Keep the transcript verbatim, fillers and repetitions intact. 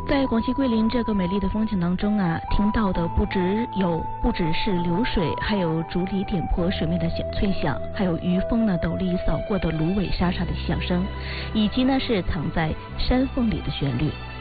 在广西桂林这个美丽的风景当中啊，听到的不只有不只是流水，还有竹篱点破水面的响脆响，还有余风呢斗笠扫过的芦苇沙沙的响声，以及呢是藏在山缝里的旋律。